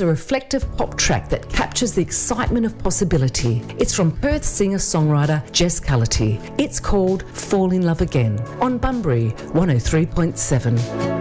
Here's a reflective pop track that captures the excitement of possibility. It's from Perth singer-songwriter Jess Cullity. It's called Fall in Love Again on Bunbury 103.7.